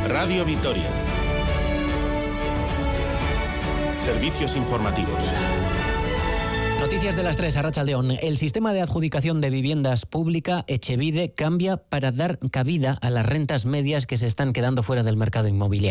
Radio Vitoria. Servicios informativos. Noticias de las 3, Arratsaldeon. El sistema de adjudicación de viviendas pública, Etxebide, cambia para dar cabida a las rentas medias que se están quedando fuera del mercado inmobiliario.